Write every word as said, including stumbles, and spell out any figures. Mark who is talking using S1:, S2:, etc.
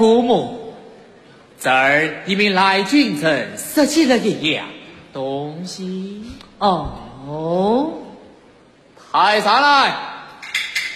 S1: 姑母，这儿一名来军臣拾起了一样东西。
S2: 哦，
S1: 抬上来。